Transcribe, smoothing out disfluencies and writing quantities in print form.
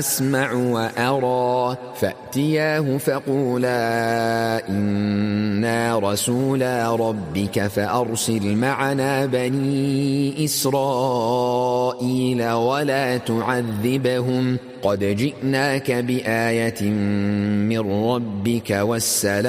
أسمع وأرى فأتياه فقولا إنا رسولا ربك فأرسل معنا بني إسرائيل ولا تعذبهم قد جئناك بآية من ربك والسلام